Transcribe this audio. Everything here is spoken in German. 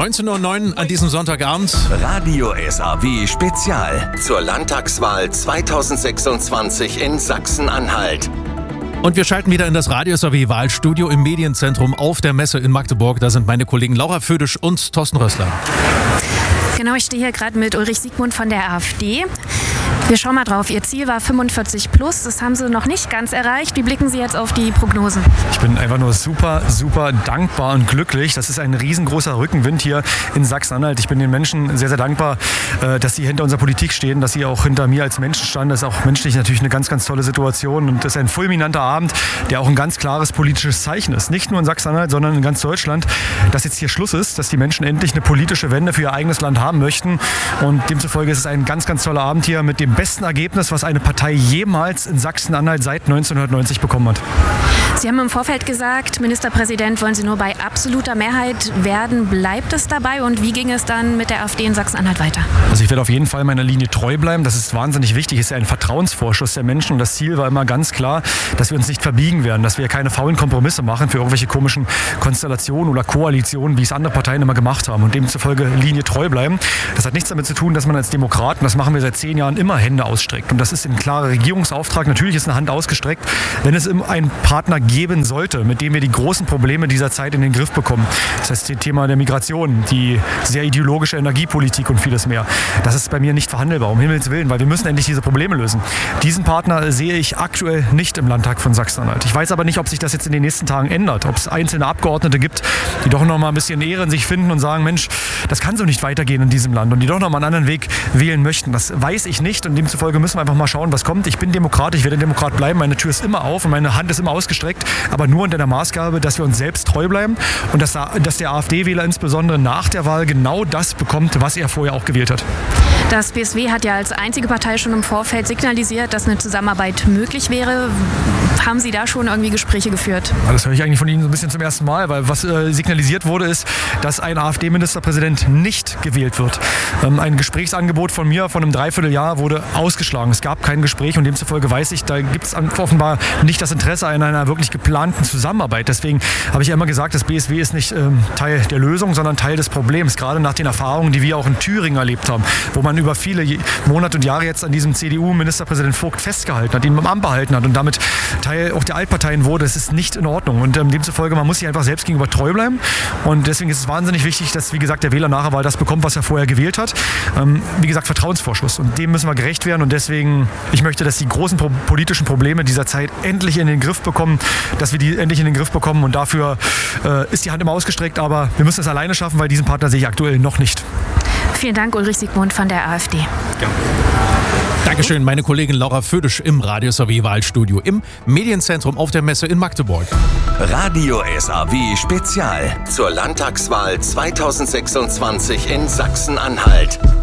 19:09 Uhr an diesem Sonntagabend. Radio SAW Spezial zur Landtagswahl 2026 in Sachsen-Anhalt. Und wir schalten wieder in das Radio SAW Wahlstudio im Medienzentrum auf der Messe in Magdeburg. Da sind meine Kollegen Laura Födisch und Thorsten Rössler. Genau, ich stehe hier gerade mit Ulrich Siegmund von der AfD. Wir schauen mal drauf. Ihr Ziel war 45 plus. Das haben Sie noch nicht ganz erreicht. Wie blicken Sie jetzt auf die Prognosen? Ich bin einfach nur super dankbar und glücklich. Das ist ein riesengroßer Rückenwind hier in Sachsen-Anhalt. Ich bin den Menschen sehr, sehr dankbar, dass sie hinter unserer Politik stehen, dass sie auch hinter mir als Menschen standen. Das ist auch menschlich natürlich eine ganz, ganz tolle Situation. Und das ist ein fulminanter Abend, der auch ein ganz klares politisches Zeichen ist. Nicht nur in Sachsen-Anhalt, sondern in ganz Deutschland, dass jetzt hier Schluss ist, dass die Menschen endlich eine politische Wende für ihr eigenes Land haben möchten. Und demzufolge ist es ein ganz, ganz toller Abend hier mit dem besten Ergebnis, was eine Partei jemals in Sachsen-Anhalt seit 1990 bekommen hat. Sie haben im Vorfeld gesagt, Ministerpräsident wollen Sie nur bei absoluter Mehrheit werden. Bleibt es dabei und wie ging es dann mit der AfD in Sachsen-Anhalt weiter? Also ich werde auf jeden Fall meiner Linie treu bleiben. Das ist wahnsinnig wichtig. Es ist ja ein Vertrauensvorschuss der Menschen und das Ziel war immer ganz klar, dass wir uns nicht verbiegen werden, dass wir keine faulen Kompromisse machen für irgendwelche komischen Konstellationen oder Koalitionen, wie es andere Parteien immer gemacht haben und demzufolge Linie treu bleiben. Das hat nichts damit zu tun, dass man als Demokrat, und das machen wir seit 10 Jahren, immer Hände ausstreckt. Und das ist ein klarer Regierungsauftrag. Natürlich ist eine Hand ausgestreckt, wenn es einen Partner geben sollte, mit dem wir die großen Probleme dieser Zeit in den Griff bekommen. Das heißt, das Thema der Migration, die sehr ideologische Energiepolitik und vieles mehr. Das ist bei mir nicht verhandelbar, um Himmels Willen, weil wir müssen endlich diese Probleme lösen. Diesen Partner sehe ich aktuell nicht im Landtag von Sachsen-Anhalt. Ich weiß aber nicht, ob sich das jetzt in den nächsten Tagen ändert, ob es einzelne Abgeordnete gibt, die doch noch mal ein bisschen Ehre in sich finden und sagen, Mensch, das kann so nicht weitergehen in diesem Land und die doch noch mal einen anderen Weg wählen möchten. Das weiß ich nicht und demzufolge müssen wir einfach mal schauen, was kommt. Ich bin Demokrat, ich werde Demokrat bleiben, meine Tür ist immer auf und meine Hand ist immer ausgestreckt, aber nur unter der Maßgabe, dass wir uns selbst treu bleiben und dass der AfD-Wähler insbesondere nach der Wahl genau das bekommt, was er vorher auch gewählt hat. Das BSW hat ja als einzige Partei schon im Vorfeld signalisiert, dass eine Zusammenarbeit möglich wäre. Haben Sie da schon irgendwie Gespräche geführt? Ja, das höre ich eigentlich von Ihnen so ein bisschen zum ersten Mal, weil was signalisiert wurde, ist, dass ein AfD-Ministerpräsident nicht gewählt wird. Ein Gesprächsangebot von mir von einem Dreivierteljahr wurde ausgeschlagen. Es gab kein Gespräch und demzufolge weiß ich, da gibt es offenbar nicht das Interesse an einer wirklich geplanten Zusammenarbeit. Deswegen habe ich ja immer gesagt, das BSW ist nicht Teil der Lösung, sondern Teil des Problems. Gerade nach den Erfahrungen, die wir auch in Thüringen erlebt haben, wo man über viele Monate und Jahre jetzt an diesem CDU-Ministerpräsident Vogt festgehalten hat, ihn im Amt behalten hat und damit Teil auch der Altparteien wurde. Das ist nicht in Ordnung. Und demzufolge, man muss sich einfach selbst gegenüber treu bleiben. Und deswegen ist es wahnsinnig wichtig, dass, wie gesagt, der Wähler nach der Wahl das bekommt, was er vorher gewählt hat. Wie gesagt, Vertrauensvorschuss. Und dem müssen wir gerecht werden. Und deswegen, ich möchte, dass die großen politischen Probleme dieser Zeit endlich in den Griff bekommen, dass wir die endlich in den Griff bekommen. Und dafür ist die Hand immer ausgestreckt. Aber wir müssen es alleine schaffen, weil diesen Partner sehe ich aktuell noch nicht. Vielen Dank, Ulrich Siegmund von der AfD. Ja. Dankeschön, meine Kollegin Laura Födisch im Radio SAW Wahlstudio im Medienzentrum auf der Messe in Magdeburg. Radio SAW Spezial zur Landtagswahl 2026 in Sachsen-Anhalt.